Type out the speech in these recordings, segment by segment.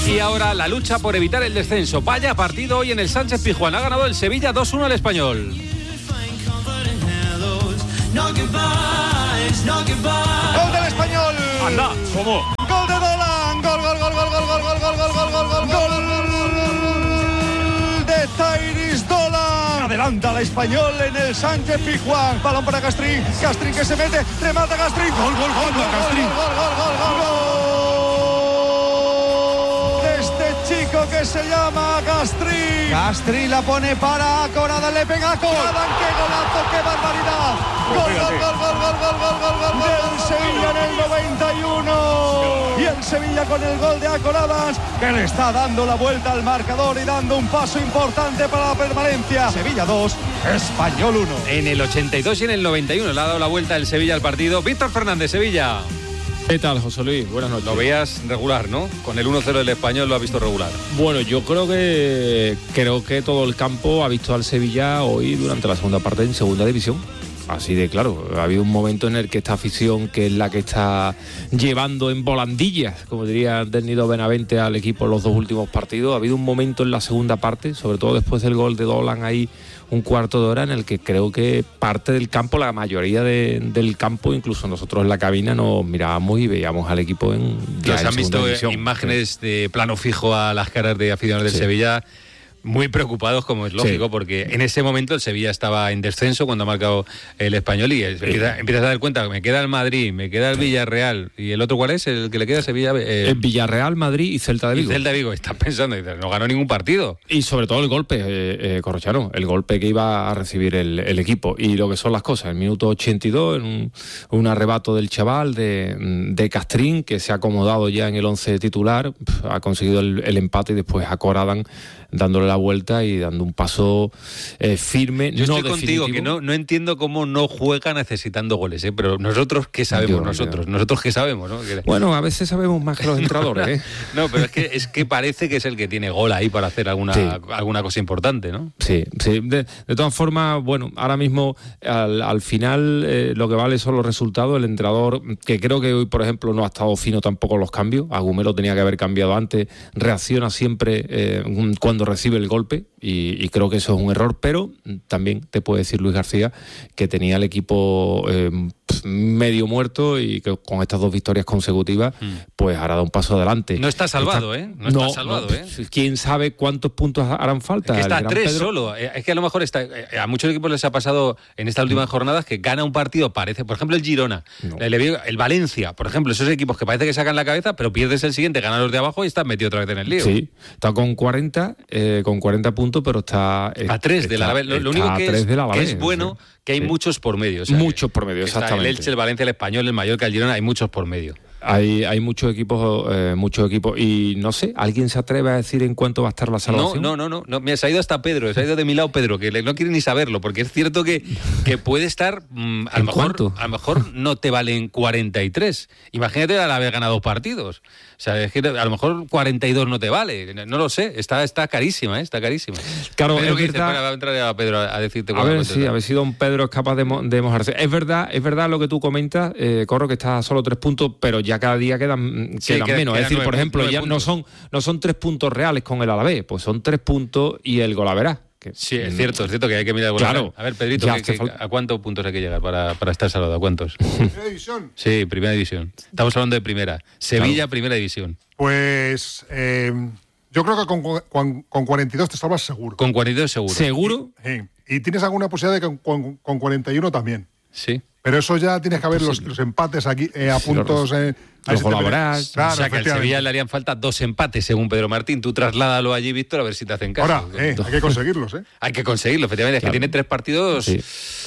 Y ahora la lucha por evitar el descenso. Vaya partido hoy en el Sánchez Pizjuán. Ha ganado el Sevilla 2-1 al Español. Gol del Español. Anda, ¿cómo? Gol de Dolan. Gol de Tairis Dolan. Adelanta la Español en el Sánchez Pizjuán. Balón para Castrín. Castrín que se mete. Remata Castrín. Gol. Castrín. Gol. Chico que se llama Castrín. Castrín la pone para Corada, le pega a Corada. ¡Qué golazo, qué barbaridad! Gol del Sevilla en el 91. Y el Sevilla con el gol de Acoradas, que le está dando la vuelta al marcador y dando un paso importante para la permanencia. Sevilla 2, Español 1. En el 82 y en el 91 le ha dado la vuelta el Sevilla al partido. Víctor Fernández, Sevilla. ¿Qué tal, José Luis? Buenas noches. Lo veías regular, ¿no? Con el 1-0 del Español lo has visto regular. Bueno, yo creo que todo el campo ha visto al Sevilla hoy durante la segunda parte en segunda división. Así de claro, ha habido un momento en el que esta afición, que es la que está llevando en volandillas, como diría Nido Benavente, al equipo en los dos últimos partidos, ha habido un momento en la segunda parte, sobre todo después del gol de Dolan, ahí un cuarto de hora, en el que creo que parte del campo, la mayoría del campo, incluso nosotros en la cabina, nos mirábamos y veíamos al equipo en ¿Se han visto imágenes de plano fijo a las caras de aficionados del Sevilla? Muy preocupados, como es lógico, porque en ese momento el Sevilla estaba en descenso cuando ha marcado el Español y empiezas a dar cuenta que me queda el Madrid, me queda el Villarreal, y el otro ¿cuál es? El que le queda a Sevilla. El Villarreal, Madrid y Celta de Vigo. Y Celta de Vigo, estás pensando, no ganó ningún partido. Y sobre todo el golpe, Corrochano, el golpe que iba a recibir el equipo. Y lo que son las cosas, el minuto 82, en un arrebato del chaval de Castrín, que se ha acomodado ya en el 11 titular, ha conseguido el empate y después Acoradan dándole la vuelta y dando un paso firme. Yo estoy definitivo. Contigo, que no entiendo cómo no juega necesitando goles, pero nosotros, ¿qué sabemos? Nosotros ¿qué sabemos? ¿no? Bueno, a veces sabemos más que los entrenadores. No, pero es que parece que es el que tiene gol ahí para hacer alguna cosa importante, ¿no? Sí. De todas formas, bueno, ahora mismo al final lo que vale son los resultados. El entrenador, que creo que hoy, por ejemplo, no ha estado fino tampoco en los cambios. Agumelo tenía que haber cambiado antes. Reacciona siempre cuando recibe el golpe y creo que eso es un error, pero también te puede decir Luis García que tenía el equipo medio muerto y que con estas dos victorias consecutivas pues hará dado un paso adelante. No está salvado, No está salvado. ¿Quién sabe cuántos puntos harán falta? Es que está a 3 solo. Es que a lo mejor a muchos equipos les ha pasado en estas últimas jornadas que gana un partido, parece, por ejemplo el Girona, el Valencia, por ejemplo, esos equipos que parece que sacan la cabeza, pero pierdes el siguiente, ganan los de abajo y estás metido otra vez en el lío. Sí, está con 40 puntos, pero está a 3 de la. Lo único que es bueno, que hay muchos por medio. O sea, muchos por medio, exactamente. El Elche, el Valencia, el Español, el Mallorca, el Girona, hay muchos por medio. Hay muchos equipos y no sé, ¿alguien se atreve a decir en cuánto va a estar la salvación? No, mira, se ha ido hasta Pedro, se ha ido de mi lado Pedro, que no quiere ni saberlo, porque es cierto que puede estar, a lo mejor no te valen 43, imagínate al haber ganado partidos, o sea, es que a lo mejor 42 no te vale, no lo sé, está carísima, está carísima. Claro, Pedro, ¿qué dices? Va a entrar a Pedro a decirte. A ver si don Pedro es capaz de mojarse. Es verdad lo que tú comentas, Corro, que está a solo 3 puntos, pero ya cada día quedan menos. Es decir, por ejemplo, ya no son 3 puntos reales con el Alavés, pues son 3 puntos y el golaverá. Sí, es cierto que hay que mirar el golaverá. Claro. A ver, Pedrito, ¿a cuántos puntos hay que llegar para estar salvado? ¿A cuántos? ¿Primera división? Sí, primera división. Estamos hablando de primera. Sevilla, primera división. Pues yo creo que con 42 te salvas seguro. Con 42 seguro. ¿Seguro? Sí. Y tienes alguna posibilidad de que con 41 también. Sí. Pero eso ya tienes que ver los empates aquí a puntos. Los colaborás. Claro, o sea, que al Sevilla le harían falta 2 empates, según Pedro Martín. Tú trasládalo allí, Víctor, a ver si te hacen caso. Ahora, hay que conseguirlos, Hay que conseguirlo, efectivamente. Es que tiene 3 partidos. Sí.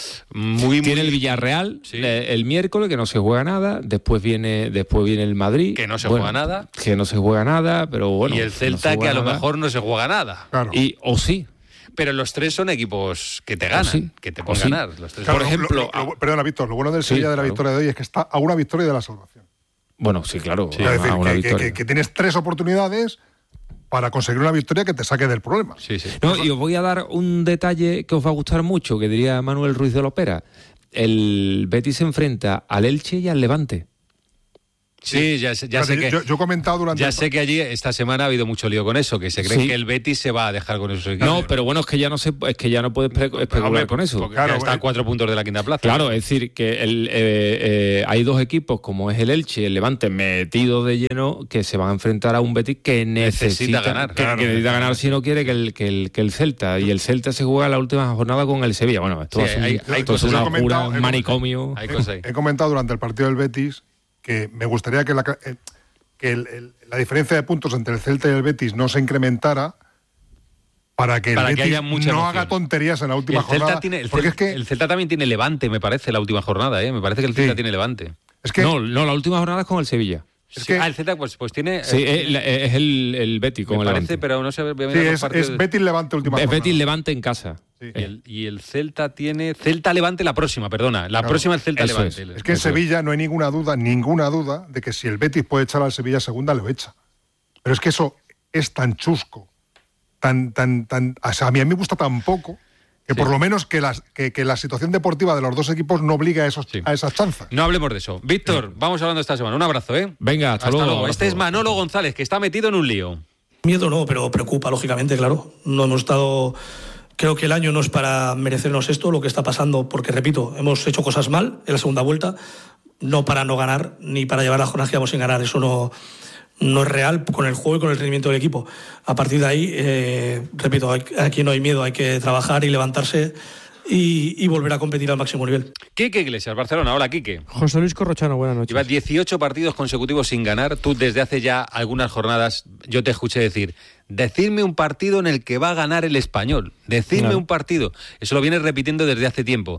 Tiene el Villarreal el miércoles, que no se juega nada. Después viene el Madrid, que no se juega nada. Que no se juega nada, pero bueno. Y el Celta, que a lo mejor no se juega nada. Claro. O sí. Pero los 3 son equipos que te ganan, que te pueden ganar. Los 3. Claro, por ejemplo. Perdona, Víctor, lo bueno del Sevilla de la victoria de hoy es que está a una victoria de la salvación. Bueno, sí, claro. Sí. Es decir, que tienes 3 oportunidades para conseguir una victoria que te saque del problema. Sí. No, y os voy a dar un detalle que os va a gustar mucho, que diría Manuel Ruiz de Lopera. El Betis se enfrenta al Elche y al Levante. Sí, ya sé que... Yo he comentado durante... Ya sé que allí esta semana ha habido mucho lío con eso, que se cree que el Betis se va a dejar con esos equipos. No, pero bueno, es que ya no puedes especular con eso. Claro, está a 4 puntos de la quinta plaza. Claro, es decir, que hay dos equipos, como es el Elche y el Levante, metidos de lleno, que se van a enfrentar a un Betis que necesita ganar. Que necesita ganar si no quiere que el Celta. Y el Celta se juega la última jornada con el Sevilla. Bueno, esto es una locura, un manicomio. He comentado durante el partido del Betis que me gustaría que la diferencia de puntos entre el Celta y el Betis no se incrementara para que el Betis no haga tonterías en la última jornada. El Celta también tiene Levante, me parece, la última jornada. Me parece que el Celta tiene Levante. No, la última jornada es con el Sevilla. El Celta pues tiene... Sí, es el Betis con el Levante. Parece, pero no sé... es Betis-Levante última jornada. Es Betis-Levante en casa. Sí. Y el Celta tiene... Celta-Levante la próxima, perdona. Próxima es Celta-Levante. Es que en Sevilla no hay ninguna duda de que si el Betis puede echar al Sevilla segunda, lo echa. Pero es que eso es tan chusco, o sea, a mí me gusta tan poco, que por lo menos que la situación deportiva de los dos equipos no obliga a esas chanzas. No hablemos de eso. Víctor, vamos hablando esta semana. Un abrazo, ¿eh? Venga, hasta luego. Este es Manolo González, que está metido en un lío. Miedo no, pero preocupa, lógicamente, claro. No hemos estado... Creo que el año no es para merecernos esto, lo que está pasando, porque, repito, hemos hecho cosas mal en la segunda vuelta, no para no ganar, ni para llevar la jornada que vamos sin ganar. Eso no es real con el juego y con el rendimiento del equipo. A partir de ahí, repito, aquí no hay miedo, hay que trabajar y levantarse y volver a competir al máximo nivel. Quique Iglesias, Barcelona. Hola, Quique. José Luis Corrochano, buenas noches. Llevas 18 partidos consecutivos sin ganar. Tú desde hace ya algunas jornadas yo te escuché decir, decidme un partido en el que va a ganar el Español. Decidme un partido. Eso lo vienes repitiendo desde hace tiempo.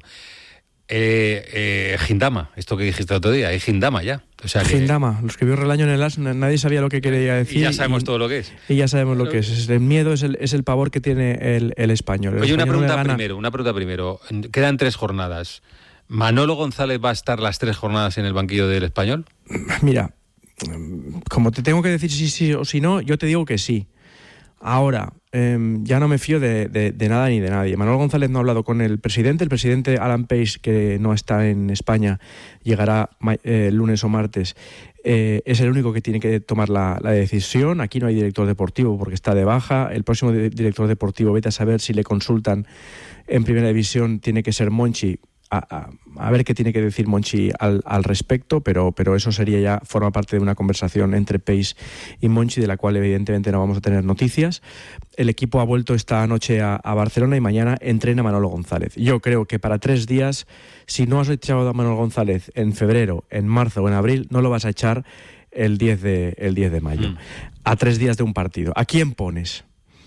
Gindama, esto que dijiste el otro día, es Gindama ya. O sea, Gindama, los que vio Relaño en el As, nadie sabía lo que quería decir. Y ya sabemos todo lo que es. Y ya sabemos lo que es. El miedo es el pavor que tiene el Español. Oye, una pregunta primero. Quedan 3 jornadas. ¿Manolo González va a estar las 3 jornadas en el banquillo del Español? Mira, como te tengo que decir sí o si no, yo te digo que sí. Ahora, ya no me fío de nada ni de nadie. Manolo González no ha hablado con el presidente Alan Pace, que no está en España, llegará lunes o martes. Es el único que tiene que tomar la decisión. Aquí no hay director deportivo porque está de baja. El próximo director deportivo, vete a saber si le consultan en Primera División, tiene que ser Monchi. A ver qué tiene que decir Monchi al respecto, pero eso forma parte de una conversación entre Pace y Monchi, de la cual evidentemente no vamos a tener noticias. El equipo ha vuelto esta noche a Barcelona y mañana entrena Manolo González. Yo creo que para 3 días, si no has echado a Manolo González en febrero, en marzo o en abril, no lo vas a echar el 10 de mayo. A 3 días de un partido. ¿A quién pones?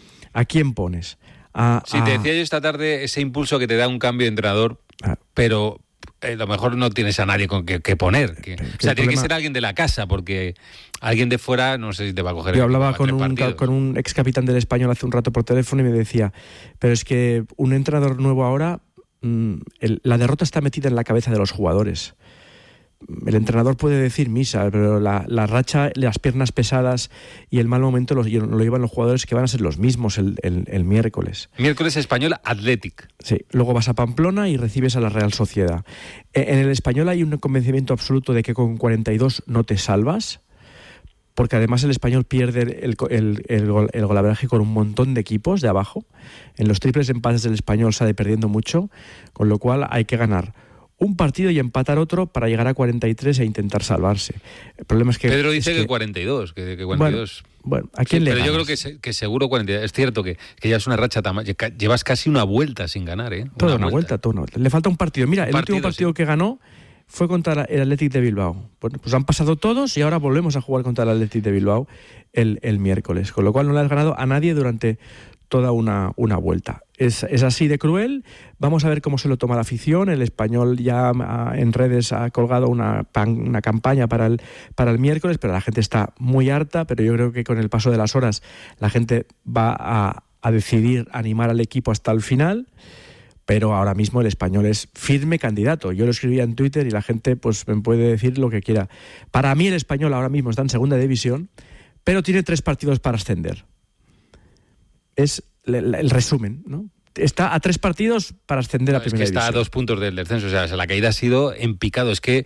Sí, te decía yo esta tarde ese impulso que te da un cambio de entrenador, pero a lo mejor no tienes a nadie con que poner. O sea, tiene que ser alguien de la casa, porque alguien de fuera no sé si te va a coger. Yo hablaba con un ex capitán del Español hace un rato por teléfono y me decía, pero es que un entrenador nuevo ahora, la derrota está metida en la cabeza de los jugadores. El entrenador puede decir misa, pero la racha, las piernas pesadas y el mal momento lo llevan los jugadores, que van a ser los mismos el miércoles. Miércoles Español Athletic. Sí, luego vas a Pamplona y recibes a la Real Sociedad. En el Español hay un convencimiento absoluto de que con 42 no te salvas, porque además el Español pierde el golaveraje con un montón de equipos de abajo. En los triples empates del Español sale perdiendo mucho, con lo cual hay que ganar un partido y empatar otro para llegar a 43 e intentar salvarse. El problema es que... Pedro dice que 42, que 42... Bueno, ¿a quién le ganas? Pero yo creo que seguro 42. Es cierto que ya es una racha tan... Llevas casi una vuelta sin ganar, ¿eh? Toda una vuelta. Le falta un partido. Mira, el último partido que ganó fue contra el Athletic de Bilbao. Bueno, pues han pasado todos y ahora volvemos a jugar contra el Athletic de Bilbao el miércoles. Con lo cual no le has ganado a nadie durante toda una vuelta. Es así de cruel. Vamos a ver cómo se lo toma la afición. El Español ya en redes ha colgado una campaña para el miércoles, pero la gente está muy harta. Pero yo creo que con el paso de las horas la gente va a decidir animar al equipo hasta el final. Pero ahora mismo el Español es firme candidato. Yo lo escribía en Twitter y la gente pues me puede decir lo que quiera. Para mí el Español ahora mismo está en segunda división, pero tiene 3 partidos para ascender. Es el resumen, ¿no? Está a 3 partidos para ascender a primera división. Está a 2 puntos del descenso. O sea, la caída ha sido en picado. Es que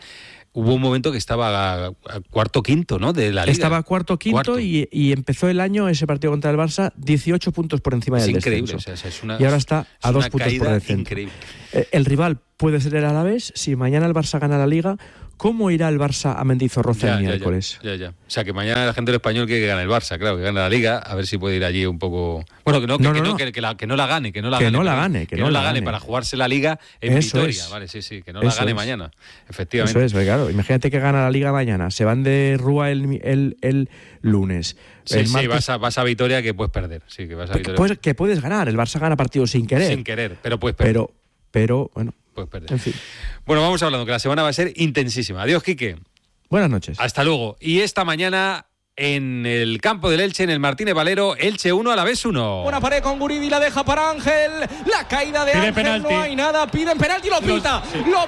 hubo un momento que estaba a cuarto quinto, ¿no? De la Liga. Estaba cuarto quinto y empezó el año, ese partido contra el Barça, 18 puntos por encima del increíble, descenso. Y ahora está a 2 puntos por el centro. Increíble. El rival puede ser el Alavés. Si mañana el Barça gana la Liga, ¿cómo irá el Barça a Mendizorroza el miércoles? Ya. O sea, que mañana la gente del Español quiere que gane el Barça, claro, que gane la Liga, a ver si puede ir allí un poco... Bueno, que no la gane para jugarse la Liga en Eso Vitoria, es. Vale, sí, que no la gane mañana, efectivamente. Eso es, claro, imagínate que gana la Liga mañana, se van de Rúa el lunes. Sí, vas a Vitoria que puedes perder, sí, que vas a Vitoria. Que puedes ganar, el Barça gana partidos sin querer. Sin querer, pero puedes perder. Pero bueno, puedes perder. En fin. Bueno, vamos hablando, que la semana va a ser intensísima. Adiós, Quique. Buenas noches. Hasta luego. Y esta mañana en el campo del Elche, en el Martínez Valero, Elche 1, Alavés 1. Una pared con Guridi, la deja para Ángel. La caída de Ángel, penalti. No hay nada. Piden penalti, lo pita.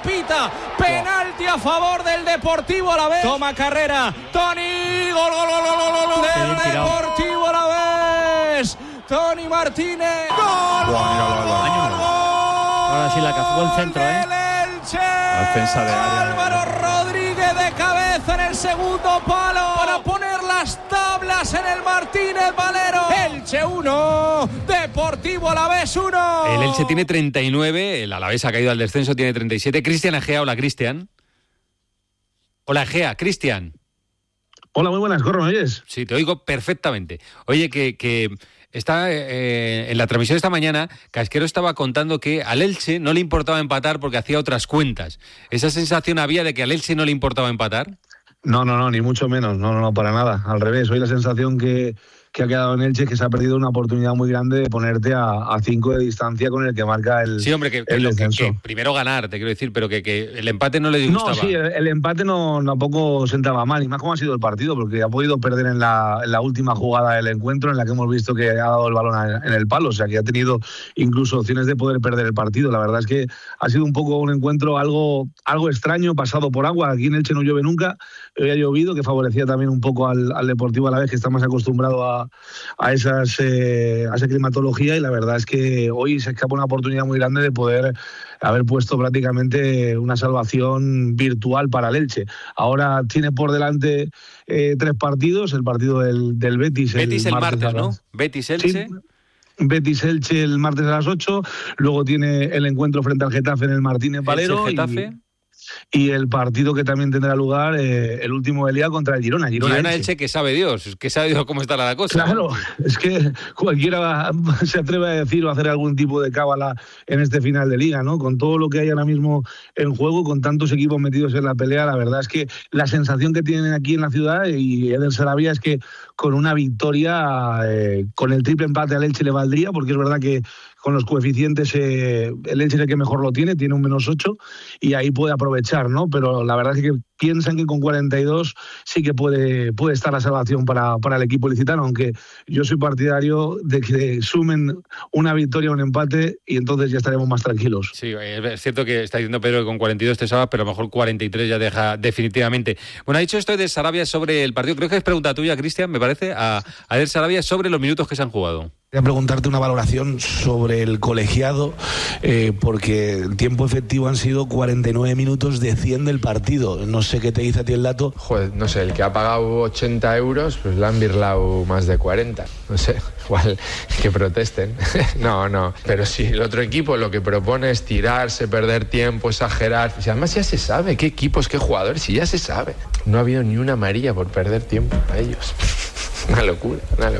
Penalti a favor del Deportivo Alavés. Toma carrera. Toni. Gol. Del Deportivo Alavés. Toni Martínez. Gol. Ahora sí la cazó el centro, La defensa de área. Álvaro Rodríguez de cabeza en el segundo palo para poner las tablas en el Martínez Valero. Elche 1, Deportivo Alavés 1. El Elche tiene 39, el Alavés ha caído al descenso, tiene 37. Cristian Egea, hola Cristian. Hola Egea, Cristian. Hola, muy buenas, Corro, ¿me oyes? Sí, te oigo perfectamente. Oye, que está en la transmisión de esta mañana, Casquero estaba contando que al Elche no le importaba empatar porque hacía otras cuentas. ¿Esa sensación había de que al Elche no le importaba empatar? No, ni mucho menos, no, para nada. Al revés, hoy la sensación que ha quedado en Elche es que se ha perdido una oportunidad muy grande de ponerte a 5 de distancia con el que marca el Sí, hombre, que primero ganar, te quiero decir, pero que el empate no le disgustaba. No, sí, el empate tampoco sentaba mal, y más cómo ha sido el partido, porque ha podido perder en la última jugada del encuentro, en la que hemos visto que ha dado el balón en el palo, o sea, que ha tenido incluso opciones de poder perder el partido. La verdad es que ha sido un poco un encuentro algo extraño, pasado por agua. Aquí en Elche no llueve nunca, hoy ha llovido, que favorecía también un poco al Deportivo Alavés, que está más acostumbrado a esa climatología, y la verdad es que hoy se escapa una oportunidad muy grande de poder haber puesto prácticamente una salvación virtual para el Elche. Ahora tiene por delante 3 partidos, el partido del Betis. Betis el martes, ¿no? Betis-Elche. Sí. Betis-Elche el martes a las 8, luego tiene el encuentro frente al Getafe en el Martínez Valero. Getafe. Y el partido que también tendrá lugar, el último del día, contra el Girona. Elche, que sabe Dios cómo está la cosa. Claro, es que cualquiera se atreve a decir o hacer algún tipo de cábala en este final de liga, ¿no? Con todo lo que hay ahora mismo en juego, con tantos equipos metidos en la pelea, la verdad es que la sensación que tienen aquí en la ciudad y Eder Sarabia es que con una victoria, con el triple empate al Elche le valdría, porque es verdad que con los coeficientes el Elche es el que mejor lo tiene un -8 y ahí puede aprovechar, ¿no? Pero la verdad es que piensan que con 42 sí que puede estar la salvación para el equipo ilicitano, aunque yo soy partidario de que sumen una victoria o un empate y entonces ya estaremos más tranquilos. Sí, es cierto que está diciendo Pedro que con 42 te salvas, pero a lo mejor 43 ya deja definitivamente. Bueno, ha dicho esto de Sarabia sobre el partido, creo que es pregunta tuya, Cristian, me parece, a Eder Sarabia sobre los minutos que se han jugado. Voy a preguntarte una valoración sobre el colegiado, porque el tiempo efectivo han sido 49 minutos de 100 del partido. No sé qué te dice a ti el dato. Joder, no sé, el que ha pagado 80 euros, pues le han birlado más de 40. No sé, igual que protesten. No, pero sí, el otro equipo lo que propone es tirarse, perder tiempo, exagerar. Y además ya se sabe qué equipos, qué jugadores, y ya se sabe. No ha habido ni una amarilla por perder tiempo a ellos. Una locura.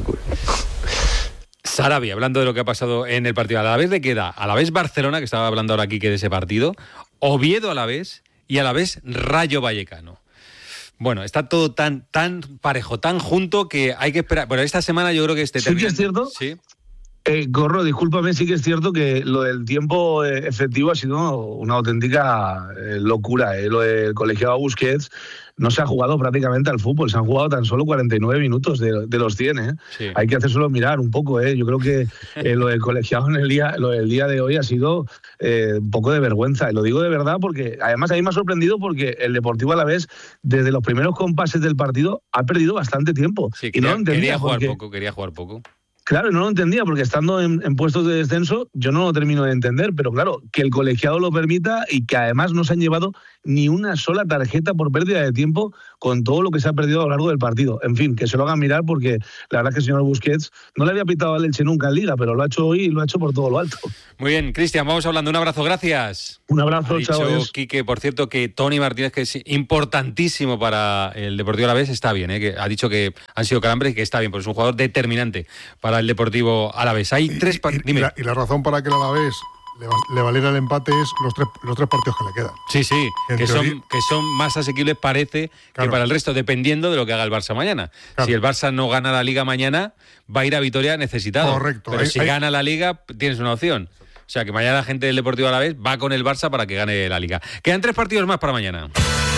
Sarabia, hablando de lo que ha pasado en el partido. Alavés le queda Alavés Barcelona, que estaba hablando ahora aquí que de ese partido, Oviedo Alavés y Alavés Rayo Vallecano. Bueno, está todo tan parejo, tan junto, que hay que esperar. Bueno, esta semana yo creo que ¿Sí que es cierto? Sí. Corro, discúlpame, sí que es cierto que lo del tiempo efectivo ha sido una auténtica locura. Lo del colegiado Busquets no se ha jugado prácticamente al fútbol, se han jugado tan solo 49 minutos de los 100. Sí. Hay que hacérselo mirar un poco. Yo creo que lo del colegiado lo del día de hoy ha sido un poco de vergüenza. Y lo digo de verdad porque además a mí me ha sorprendido porque el Deportivo Alavés, desde los primeros compases del partido, ha perdido bastante tiempo. Sí, y no lo entendía quería jugar poco. Claro, no lo entendía, porque estando en puestos de descenso, yo no lo termino de entender, pero claro, que el colegiado lo permita y que además no se han llevado ni una sola tarjeta por pérdida de tiempo con todo lo que se ha perdido a lo largo del partido. En fin, que se lo hagan mirar porque la verdad es que el señor Busquets no le había pitado al Elche nunca en Liga, pero lo ha hecho hoy y lo ha hecho por todo lo alto. Muy bien, Cristian, vamos hablando. Un abrazo, gracias. Un abrazo, chao. Quique, por cierto, que Tony Martínez, que es importantísimo para el Deportivo Alavés, está bien, que ha dicho que han sido calambres y que está bien, porque es un jugador determinante para el Deportivo Alavés. Hay tres Dime. Y la razón para que el Alavés le valiera el empate es los tres partidos que le quedan. Sí, que son más asequibles, parece, que para el resto, dependiendo de lo que haga el Barça mañana. Claro. Si el Barça no gana la Liga mañana, va a ir a Vitoria necesitado. Correcto. Pero si gana la Liga, tienes una opción. O sea, que mañana la gente del Deportivo Alavés va con el Barça para que gane la Liga. Quedan 3 partidos más para mañana.